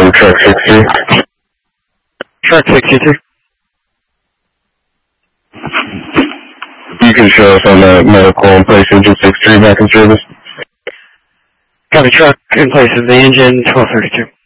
to truck 62. Truck 62. You can show us on the medical and place engine 63 back in service. Copy, truck in place of the engine 1232.